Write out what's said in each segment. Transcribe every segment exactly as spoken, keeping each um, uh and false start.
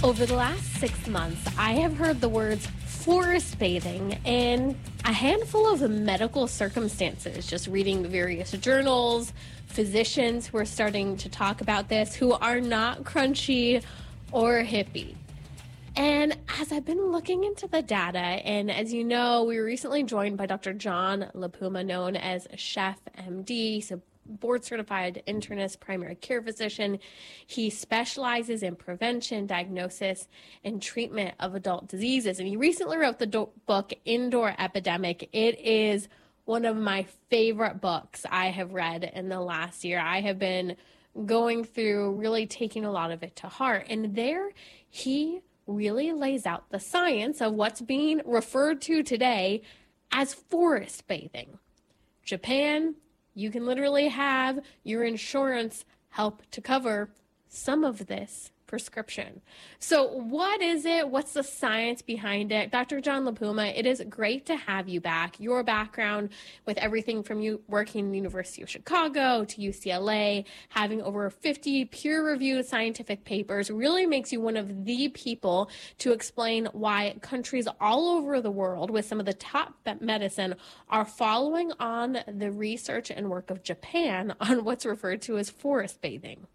Over the last six months, I have heard the words forest bathing in a handful of medical circumstances, just reading the various journals, physicians who are starting to talk about this, who are not crunchy or hippie. And as I've been looking into the data, and as you know, we were recently joined by Doctor John LaPuma, known as Chef M D, so board-certified internist primary care physician. He specializes in prevention, diagnosis, and treatment of adult diseases. And he recently wrote the do- book, Indoor Epidemic. It is one of my favorite books I have read in the last year. I have been going through, really taking a lot of it to heart. And there he really lays out the science of what's being referred to today as forest bathing. Japan, you can literally have your insurance help to cover some of this prescription. So what is it? What's the science behind it? Doctor John LaPuma, it is great to have you back. Your background with everything from you working in the University of Chicago to U C L A, having over fifty peer-reviewed scientific papers, really makes you one of the people to explain why countries all over the world with some of the top medicine are following on the research and work of Japan on what's referred to as forest bathing.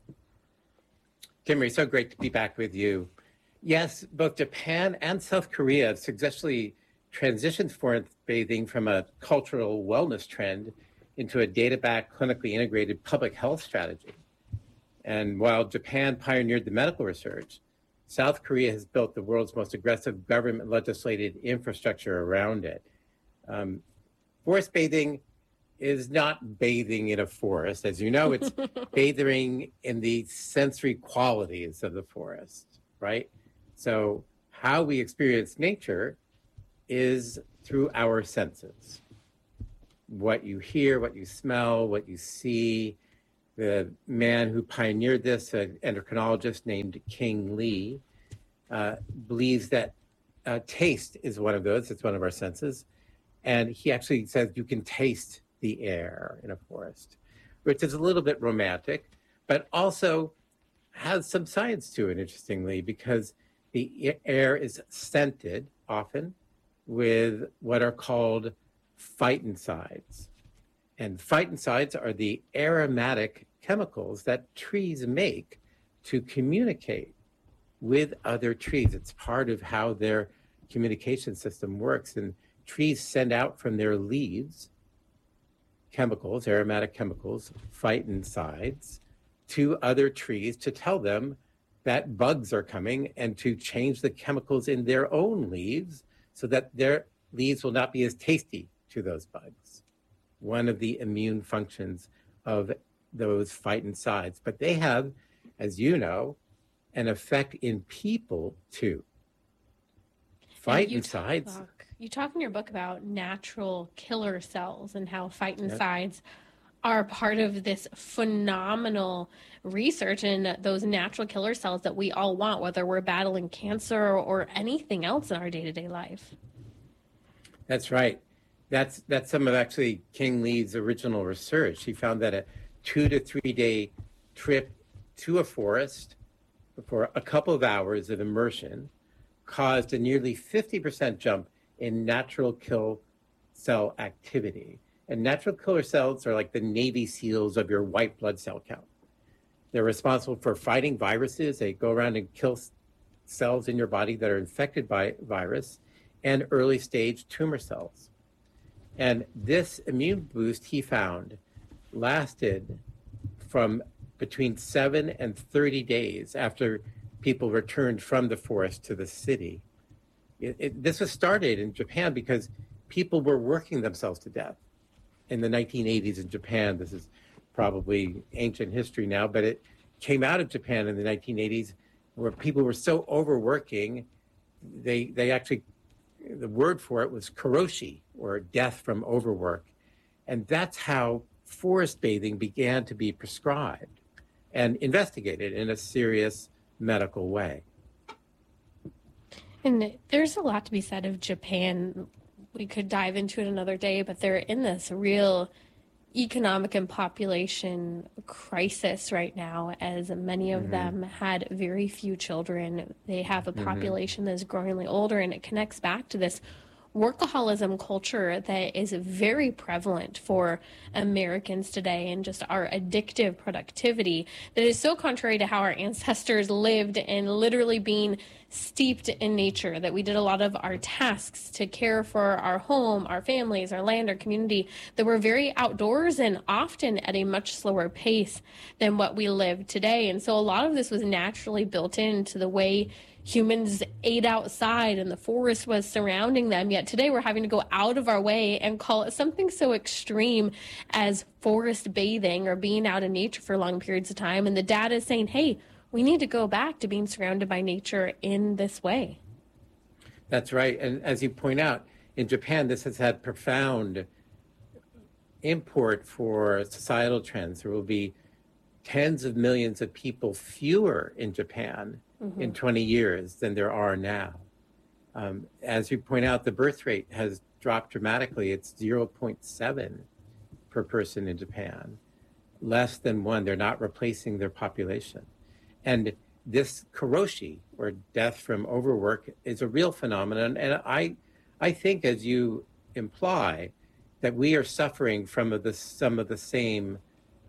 Kimberly, so great to be back with you. Yes, both Japan and South Korea have successfully transitioned forest bathing from a cultural wellness trend into a data-backed, clinically integrated public health strategy. And while Japan pioneered the medical research, South Korea has built the world's most aggressive government-legislated infrastructure around it. Um, forest bathing is not bathing in a forest. As you know, it's bathing in the sensory qualities of the forest, right? So how we experience nature is through our senses. What you hear, what you smell, what you see. The man who pioneered this, an endocrinologist named King Lee, uh, believes that uh, taste is one of those. It's one of our senses. And he actually says you can taste the air in a forest, which is a little bit romantic, but also has some science to it, interestingly, because the air is scented often with what are called phytoncides. And phytoncides are the aromatic chemicals that trees make to communicate with other trees. It's part of how their communication system works. And trees send out from their leaves chemicals, aromatic chemicals, phytoncides, to other trees to tell them that bugs are coming and to change the chemicals in their own leaves so that their leaves will not be as tasty to those bugs. One of the immune functions of those phytoncides. But they have, as you know, an effect in people too. Phytoncides. You talk in your book about natural killer cells and how phytoncides yep. are part of this phenomenal research in those natural killer cells that we all want, whether we're battling cancer or anything else in our day-to-day life. That's right. That's that's some of actually King Lee's original research. He found that a two to three day trip to a forest for a couple of hours of immersion caused a nearly fifty percent jump in natural kill cell activity. And natural killer cells are like the Navy SEALs of your white blood cell count. They're responsible for fighting viruses. They go around and kill cells in your body that are infected by virus and early stage tumor cells. And this immune boost, he found, lasted from between seven and thirty days after people returned from the forest to the city. It, it, this was started in Japan because people were working themselves to death in the nineteen eighties in Japan. This is probably ancient history now, but it came out of Japan in the nineteen eighties where people were so overworking, they they actually, the word for it was karoshi, or death from overwork. And that's how forest bathing began to be prescribed and investigated in a serious medical way. And there's a lot to be said of Japan. We could dive into it another day, but they're in this real economic and population crisis right now, as many of mm-hmm. them had very few children. They have a population mm-hmm. that is growingly older, and it connects back to this workaholism culture that is very prevalent for Americans today, and just our addictive productivity that is so contrary to how our ancestors lived, and literally being steeped in nature, that we did a lot of our tasks to care for our home, our families, our land, our community, that were very outdoors and often at a much slower pace than what we live today. And so a lot of this was naturally built into the way humans ate outside and the forest was surrounding them. Yet today we're having to go out of our way and call it something so extreme as forest bathing or being out in nature for long periods of time. And the data is saying, hey, we need to go back to being surrounded by nature in this way. That's right. And as you point out, in Japan, this has had profound import for societal trends. There will be tens of millions of people fewer in Japan mm-hmm. in twenty years than there are now. Um, as you point out, the birth rate has dropped dramatically. It's zero point seven per person in Japan, less than one. They're not replacing their population. And this karoshi, or death from overwork, is a real phenomenon. And I, I think, as you imply, that we are suffering from the, some of the same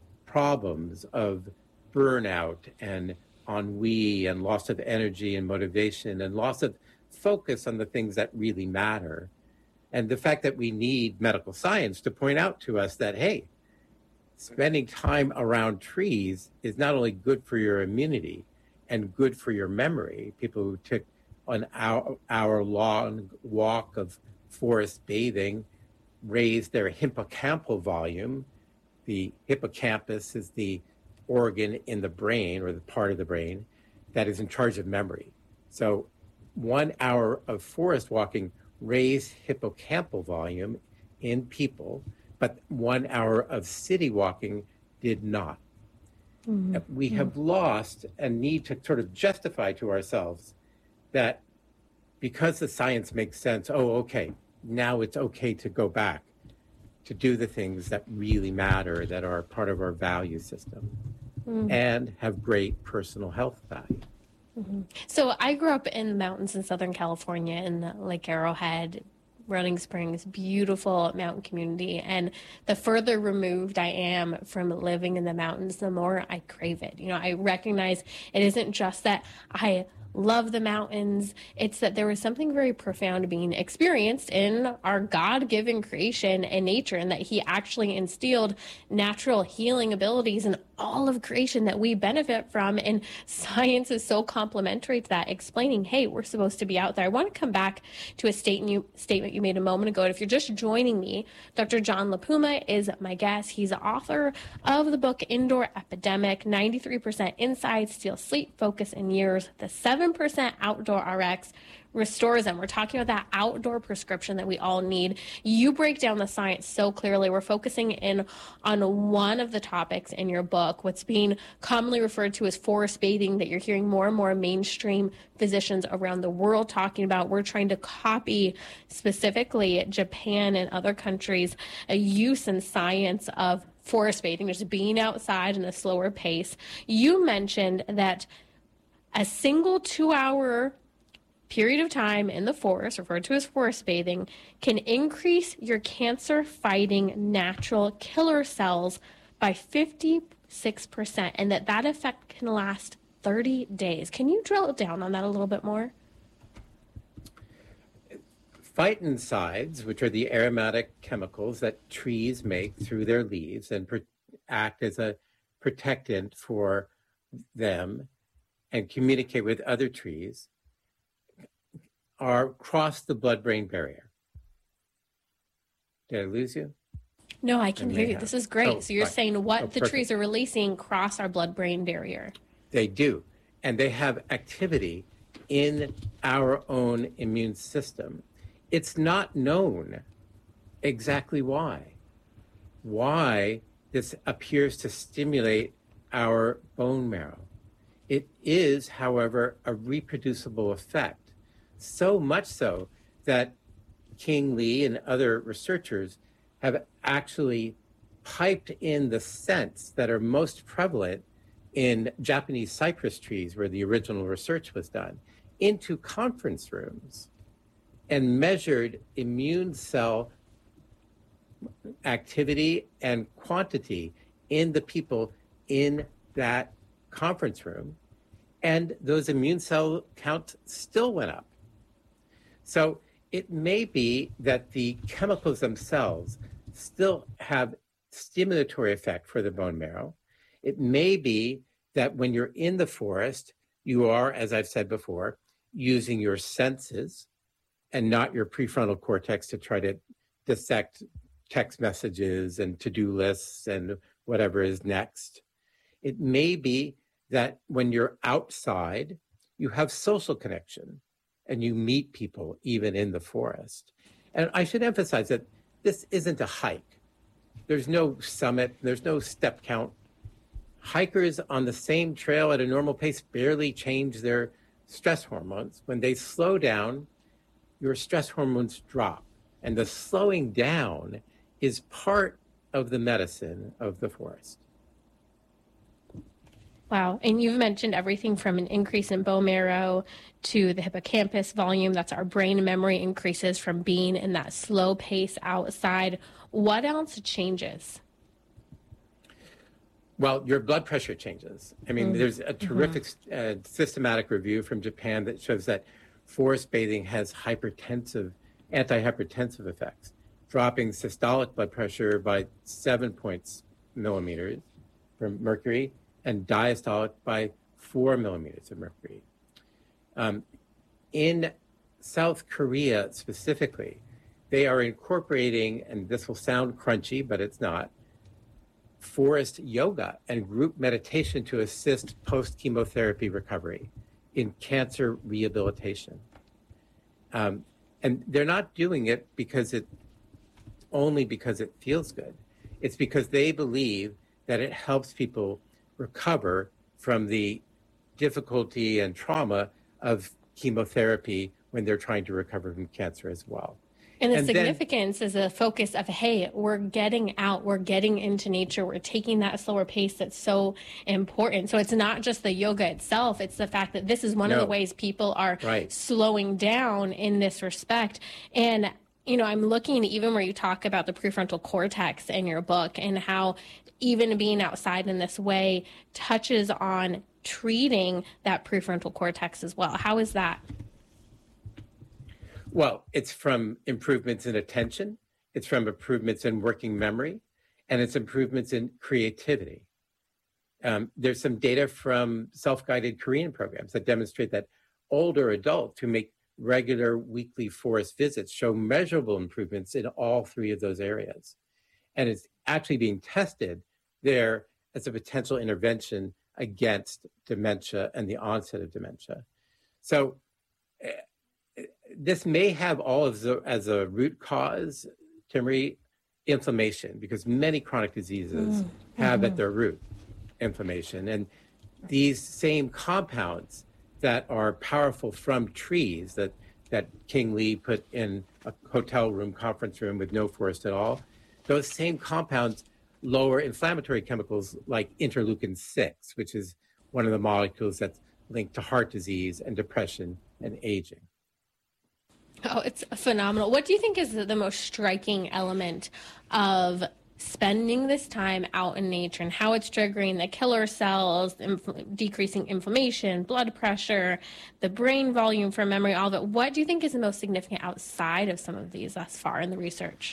problems of burnout and ennui and loss of energy and motivation and loss of focus on the things that really matter. And the fact that we need medical science to point out to us that, hey, spending time around trees is not only good for your immunity and good for your memory. People who took an hour, hour long walk of forest bathing raised their hippocampal volume. The hippocampus is the organ in the brain, or the part of the brain that is in charge of memory. So one hour of forest walking raised hippocampal volume in people, but one hour of city walking did not. Mm-hmm. We have lost and need to sort of justify to ourselves that because the science makes sense, oh, okay, now it's okay to go back to do the things that really matter, that are part of our value system, mm-hmm. and have great personal health value. Mm-hmm. So I grew up in the mountains in Southern California, in Lake Arrowhead, Running Springs, beautiful mountain community. And the further removed I am from living in the mountains, the more I crave it. You know, I recognize it isn't just that I love the mountains. It's that there was something very profound being experienced in our God-given creation and nature, and that he actually instilled natural healing abilities in all of creation that we benefit from. And science is so complementary to that, explaining, hey, we're supposed to be out there. I want to come back to a state you, statement you made a moment ago. And if you're just joining me, Doctor John LaPuma is my guest. He's the author of the book Indoor Epidemic, ninety-three percent Inside, Steals Sleep, Focus, and Years, the seven percent Outdoor R X restores them. We're talking about that outdoor prescription that we all need. You break down the science so clearly. We're focusing in on one of the topics in your book, what's being commonly referred to as forest bathing, that you're hearing more and more mainstream physicians around the world talking about. We're trying to copy, specifically Japan and other countries, a use in science of forest bathing, just being outside in a slower pace. You mentioned that a single two-hour period of time in the forest, referred to as forest bathing, can increase your cancer-fighting natural killer cells by fifty-six percent, and that that effect can last thirty days. Can you drill down on that a little bit more? Phytoncides, which are the aromatic chemicals that trees make through their leaves and pro- act as a protectant for them and communicate with other trees, are cross the blood-brain barrier. Did I lose you? No, I can I hear you. Have. This is great. Oh, so you're fine. saying what oh, the perfect. trees are releasing cross our blood-brain barrier. They do. And they have activity in our own immune system. It's not known exactly why. Why this appears to stimulate our bone marrow. It is, however, a reproducible effect, so much so that King Lee and other researchers have actually piped in the scents that are most prevalent in Japanese cypress trees, where the original research was done, into conference rooms and measured immune cell activity and quantity in the people in that conference room. And those immune cell counts still went up. So it may be that the chemicals themselves still have stimulatory effect for the bone marrow. It may be that when you're in the forest, you are, as I've said before, using your senses and not your prefrontal cortex to try to dissect text messages and to-do lists and whatever is next. It may be that when you're outside, you have social connection and you meet people even in the forest. And I should emphasize that this isn't a hike. There's no summit, there's no step count. Hikers on the same trail at a normal pace barely change their stress hormones. When they slow down, your stress hormones drop. And the slowing down is part of the medicine of the forest. Wow. And you've mentioned everything from an increase in bone marrow to the hippocampus volume. That's our brain memory increases from being in that slow pace outside. What else changes? Well, your blood pressure changes. I mean, mm-hmm. there's a terrific mm-hmm. uh, systematic review from Japan that shows that forest bathing has hypertensive, antihypertensive effects, dropping systolic blood pressure by seven points millimeters from mercury and diastolic by four millimeters of mercury. Um, in South Korea specifically, they are incorporating, and this will sound crunchy, but it's not, forest yoga and group meditation to assist post-chemotherapy recovery in cancer rehabilitation. Um, and they're not doing it because it only because it feels good. It's because they believe that it helps people recover from the difficulty and trauma of chemotherapy when they're trying to recover from cancer as well. And the and significance then, is a focus of, hey, we're getting out, we're getting into nature, we're taking that slower pace that's so important. So it's not just the yoga itself, it's the fact that this is one no. of the ways people are right. slowing down in this respect. And, you know, I'm looking even where you talk about the prefrontal cortex in your book and how even being outside in this way touches on treating that prefrontal cortex as well. How is that? Well, it's from improvements in attention, it's from improvements in working memory, and it's improvements in creativity. Um, there's some data from self-guided Korean programs that demonstrate that older adults who make regular weekly forest visits show measurable improvements in all three of those areas. And it's actually being tested there as a potential intervention against dementia and the onset of dementia. So uh, this may have all of the, as a root cause, Timmerie, inflammation, because many chronic diseases mm-hmm. have at their root inflammation. And these same compounds that are powerful from trees that, that King Lee put in a hotel room, conference room with no forest at all, those same compounds lower inflammatory chemicals like interleukin six, which is one of the molecules that's linked to heart disease and depression and aging. Oh, it's phenomenal. What do you think is the most striking element of spending this time out in nature and how it's triggering the killer cells, inf- decreasing inflammation, blood pressure, the brain volume for memory, all of it? What do you think is the most significant outside of some of these thus far in the research?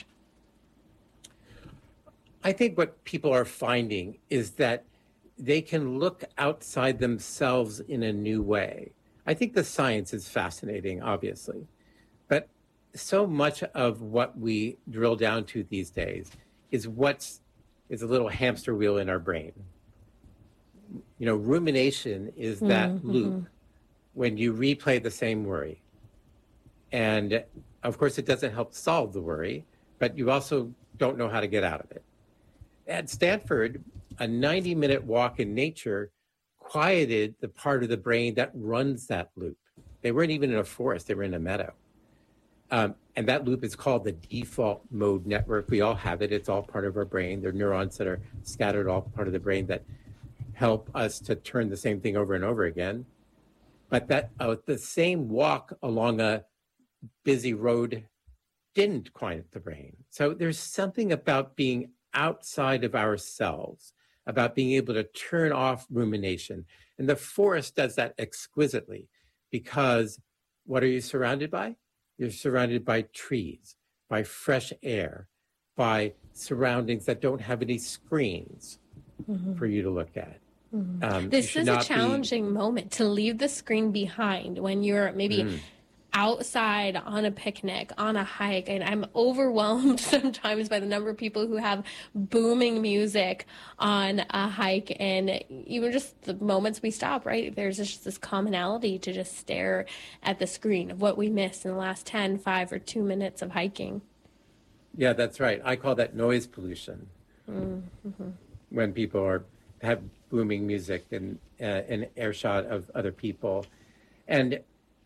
I think what people are finding is that they can look outside themselves in a new way. I think the science is fascinating, obviously, but so much of what we drill down to these days is what's is a little hamster wheel in our brain. You know, rumination is that mm-hmm. loop when you replay the same worry. And of course, it doesn't help solve the worry, but you also don't know how to get out of it. At Stanford, a ninety minute walk in nature quieted the part of the brain that runs that loop. They weren't even in a forest, they were in a meadow. Um, and that loop is called the default mode network. We all have it. It's all part of our brain. There are neurons that are scattered all part of the brain that help us to turn the same thing over and over again. But that uh, the same walk along a busy road didn't quiet the brain. So there's something about being outside of ourselves, about being able to turn off rumination. And the forest does that exquisitely, because what are you surrounded by? You're surrounded by trees, by fresh air, by surroundings that don't have any screens mm-hmm. for you to look at. Mm-hmm. Um, this is a challenging be... moment to leave the screen behind when you're maybe mm. outside on a picnic, on a hike. And I'm overwhelmed sometimes by the number of people who have booming music on a hike, and even just the moments we stop, right? There's just this commonality to just stare at the screen of what we missed in the last ten, five, or two minutes of hiking. Yeah, that's right. I call that noise pollution. Mm-hmm. When people are have booming music and uh, an earshot of other people. And,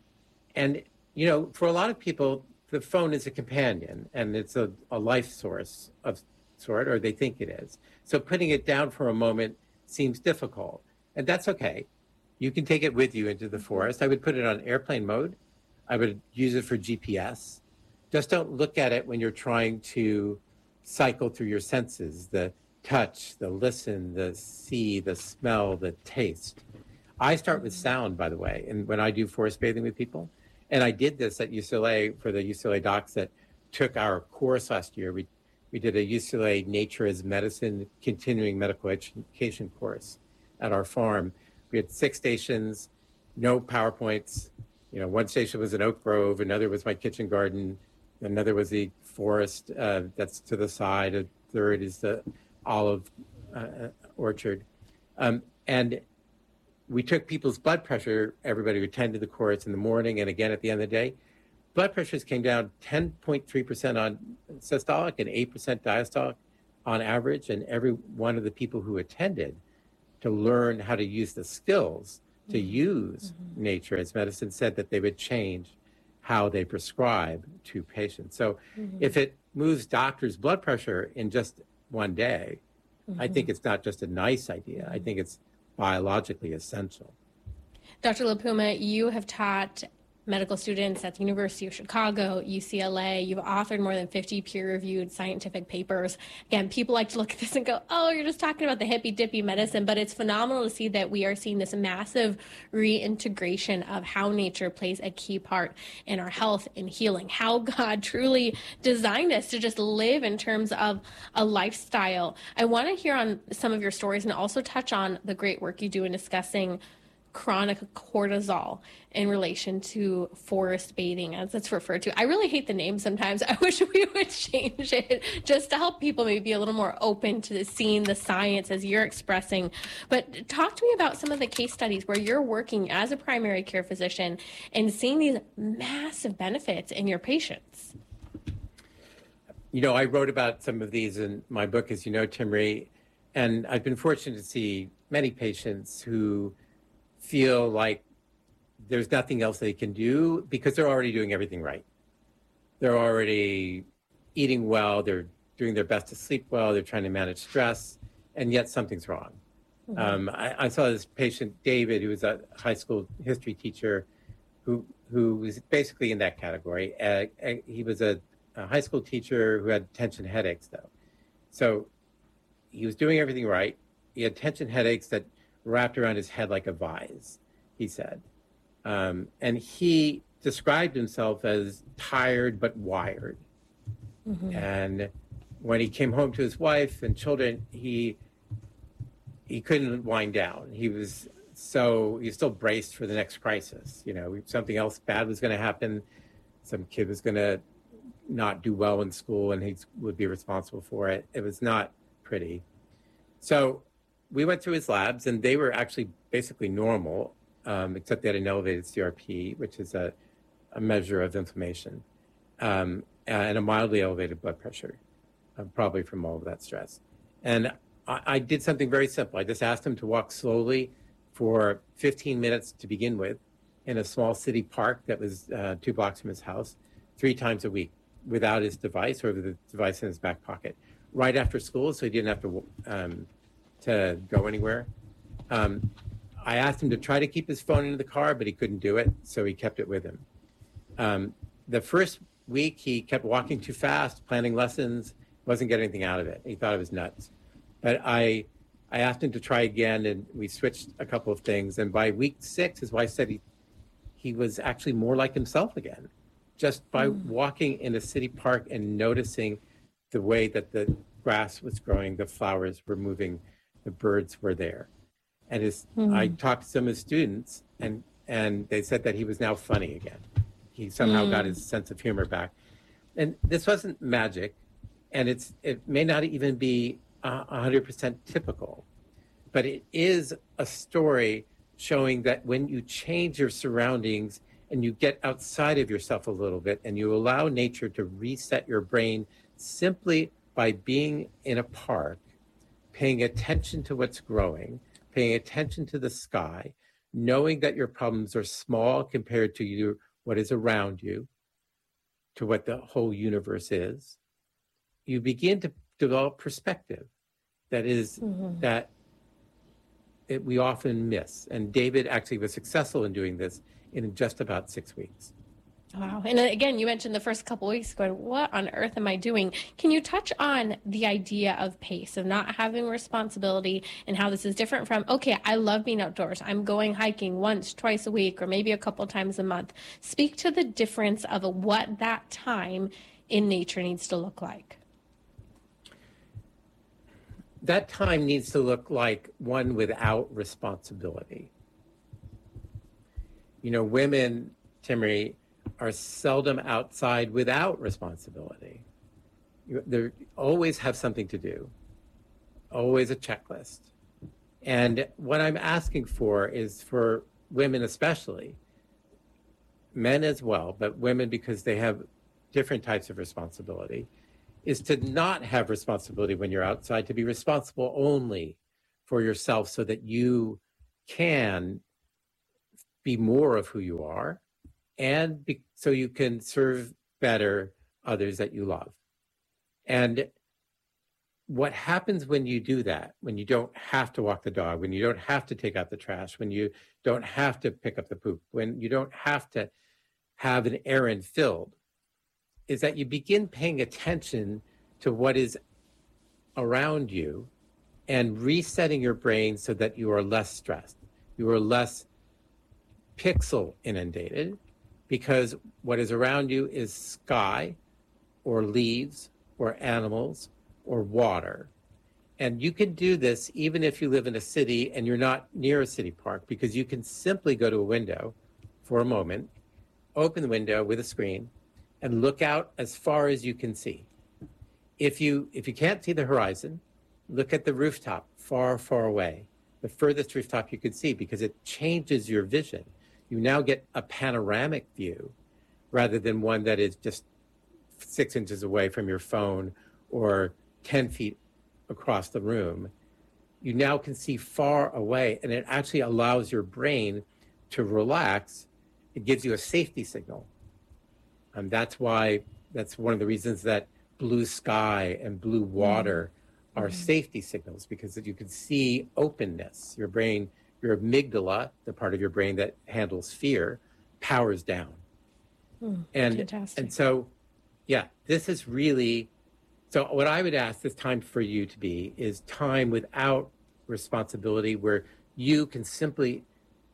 and, you know, for a lot of people, the phone is a companion and it's a, a life source of sort, or they think it is. So putting it down for a moment seems difficult, and that's okay. You can take it with you into the forest. I would put it on airplane mode. I would use it for G P S. Just don't look at it when you're trying to cycle through your senses, the touch, the listen, the see, the smell, the taste. I start with sound, by the way, and when I do forest bathing with people, and I did this at U C L A for the U C L A docs that took our course last year. We we did a U C L A Nature as Medicine continuing medical education course at our farm. We had six stations, no PowerPoints. You know, one station was in Oak Grove, another was my kitchen garden, another was the forest uh, that's to the side, a third is the olive uh, orchard. Um, and we took people's blood pressure, everybody who attended the course in the morning and again at the end of the day. Blood pressures came down ten point three percent on systolic and eight percent diastolic on average. And every one of the people who attended to learn how to use the skills to mm-hmm. use mm-hmm. nature as medicine said that they would change how they prescribe to patients. So mm-hmm. if it moves doctors' blood pressure in just one day, mm-hmm. I think it's not just a nice idea. I think it's biologically essential. Doctor LaPuma, you have taught medical students at the University of Chicago, U C L A. You've authored more than fifty peer-reviewed scientific papers. Again, people like to look at this and go, oh, you're just talking about the hippy-dippy medicine, but it's phenomenal to see that we are seeing this massive reintegration of how nature plays a key part in our health and healing, how God truly designed us to just live in terms of a lifestyle. I want to hear on some of your stories and also touch on the great work you do in discussing chronic cortisol in relation to forest bathing, as it's referred to. I really hate the name sometimes. I wish we would change it just to help people maybe be a little more open to seeing the science as you're expressing. But talk to me about some of the case studies where you're working as a primary care physician and seeing these massive benefits in your patients. You know, I wrote about some of these in my book, as you know, Timmerie, and I've been fortunate to see many patients who feel like there's nothing else they can do because they're already doing everything right. They're already eating well, they're doing their best to sleep well, they're trying to manage stress, and yet something's wrong. Mm-hmm. Um, I, I saw this patient, David, who was a high school history teacher who who was basically in that category. Uh, he was a, a high school teacher who had tension headaches, though. So he was doing everything right. He had tension headaches that wrapped around his head like a vise, he said. Um, and he described himself as tired but wired. Mm-hmm. And when he came home to his wife and children, he he couldn't wind down. He was so, he was still braced for the next crisis. You know, something else bad was going to happen. Some kid was going to not do well in school and he would be responsible for it. It was not pretty. So we went through his labs and they were actually basically normal, um, except they had an elevated C R P, which is a, a measure of inflammation, um, and a mildly elevated blood pressure, uh, probably from all of that stress. And I, I did something very simple. I just asked him to walk slowly for fifteen minutes to begin with in a small city park that was uh, two blocks from his house, three times a week without his device or the device in his back pocket, right after school, so he didn't have to um, to go anywhere. Um, I asked him to try to keep his phone in the car, but he couldn't do it, so he kept it with him. Um, the first week, he kept walking too fast, planning lessons, wasn't getting anything out of it. He thought it was nuts. But I, I asked him to try again, and we switched a couple of things. And by week six, his wife said he, he was actually more like himself again, just by mm. walking in a city park and noticing the way that the grass was growing, the flowers were moving, the birds were there. And his, mm. I talked to some of his students, and, and they said that he was now funny again. He somehow mm. got his sense of humor back. And this wasn't magic, and it's it may not even be uh, one hundred percent typical, but it is a story showing that when you change your surroundings and you get outside of yourself a little bit and you allow nature to reset your brain simply by being in a park, paying attention to what's growing, paying attention to the sky, knowing that your problems are small compared to your, what is around you, to what the whole universe is, you begin to develop perspective that is mm-hmm. that it, we often miss. And David actually was successful in doing this in just about six weeks. Wow. And again, you mentioned the first couple of weeks going, what on earth am I doing? Can you touch on the idea of pace, of not having responsibility, and how this is different from, okay, I love being outdoors. I'm going hiking once, twice a week, or maybe a couple times a month. Speak to the difference of what that time in nature needs to look like. That time needs to look like one without responsibility. You know, women, Timmerie, are seldom outside without responsibility. They always have something to do, always a checklist. And what I'm asking for is for women especially, men as well, but women because they have different types of responsibility, is to not have responsibility when you're outside, to be responsible only for yourself so that you can be more of who you are, and be, so you can serve better others that you love. And what happens when you do that, when you don't have to walk the dog, when you don't have to take out the trash, when you don't have to pick up the poop, when you don't have to have an errand filled, is that you begin paying attention to what is around you and resetting your brain so that you are less stressed, you are less pixel inundated, because what is around you is sky or leaves or animals or water. And you can do this even if you live in a city and you're not near a city park, because you can simply go to a window for a moment, open the window with a screen, and look out as far as you can see. If you if you can't see the horizon, look at the rooftop far, far away, the furthest rooftop you could see, because it changes your vision. You now get a panoramic view rather than one that is just six inches away from your phone or ten feet across the room. You now can see far away, and it actually allows your brain to relax. It gives you a safety signal. And that's why, that's one of the reasons that blue sky and blue water mm-hmm. are safety signals, because you can see openness. Your brain, your amygdala, the part of your brain that handles fear, powers down. Mm, and, fantastic. And so, yeah, this is really, so what I would ask this time for you to be is time without responsibility, where you can simply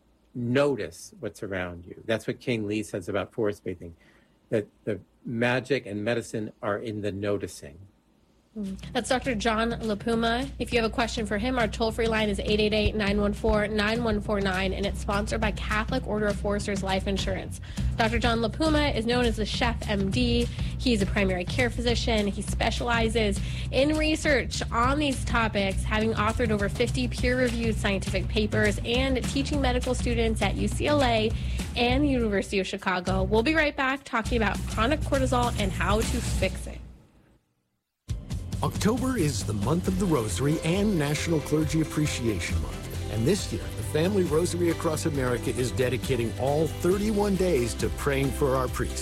notice what's around you. That's what King Lee says about forest bathing, that the magic and medicine are in the noticing. That's Doctor John LaPuma. If you have a question for him, our toll-free line is eight eight eight, nine one four, nine one four nine, and it's sponsored by Catholic Order of Foresters Life Insurance. Doctor John LaPuma is known as the Chef M D. He's a primary care physician. He specializes in research on these topics, having authored over fifty peer-reviewed scientific papers and teaching medical students at U C L A and the University of Chicago. We'll be right back talking about chronic cortisol and how to fix it. October is the month of the Rosary and National Clergy Appreciation Month. And this year, the Family Rosary across America is dedicating all thirty-one days to praying for our priests.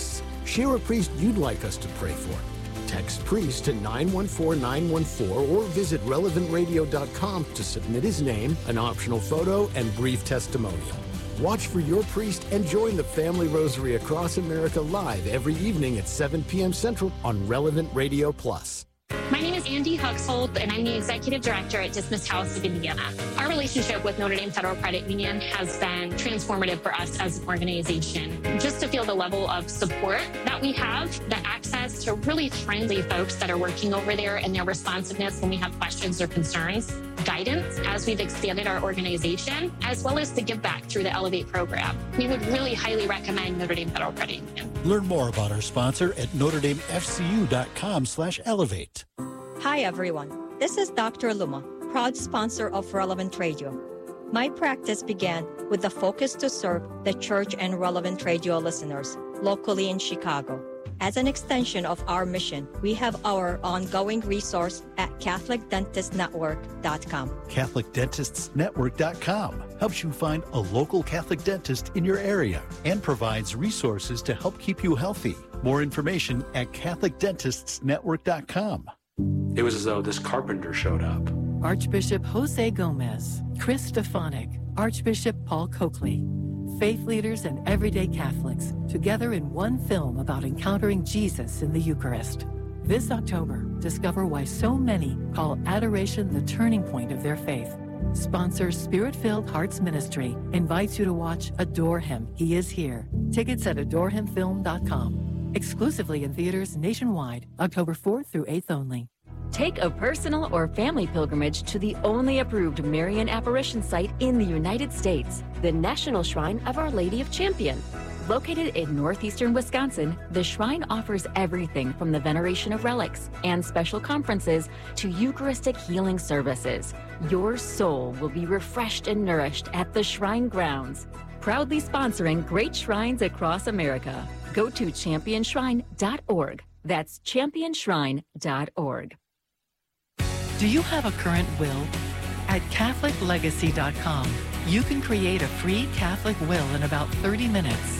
Share a priest you'd like us to pray for. Text priest to nine one four nine one four or visit relevant radio dot com to submit his name, an optional photo, and brief testimonial. Watch for your priest and join the Family Rosary Across America live every evening at seven p.m. Central on Relevant Radio Plus. My name is Andy Huxhold, and I'm the Executive Director at Dismiss House of Indiana. Our relationship with Notre Dame Federal Credit Union has been transformative for us as an organization. Just to feel the level of support that we have, the access to really friendly folks that are working over there and their responsiveness when we have questions or concerns, guidance as we've expanded our organization, as well as the give back through the Elevate program. We would really highly recommend Notre Dame Federal Credit Union. Learn more about our sponsor at notre dame f c u dot com slash elevate. Hi everyone, this is Doctor Luma, proud sponsor of Relevant Radio. My practice began with the focus to serve the church and Relevant Radio listeners locally in Chicago. As an extension of our mission, we have our ongoing resource at catholic dentist network dot com. catholic dentists network dot com helps you find a local Catholic dentist in your area and provides resources to help keep you healthy. More information at catholic dentists network dot com. It was as though this carpenter showed up. Archbishop Jose Gomez, Chris Stefanik, Archbishop Paul Coakley, faith leaders and everyday Catholics together in one film about encountering Jesus in the Eucharist. This October, discover why so many call adoration the turning point of their faith. Sponsor Spirit-Filled Hearts Ministry invites you to watch Adore Him, He Is Here. Tickets at adore him film dot com. Exclusively in theaters nationwide, October fourth through eighth only. Take a personal or family pilgrimage to the only approved Marian apparition site in the United States, the National Shrine of Our Lady of Champion. Located in northeastern Wisconsin, the shrine offers everything from the veneration of relics and special conferences to Eucharistic healing services. Your soul will be refreshed and nourished at the shrine grounds. Proudly sponsoring great shrines across America. Go to champion shrine dot org. That's champion shrine dot org. Do you have a current will? At catholic legacy dot com, you can create a free Catholic will in about thirty minutes.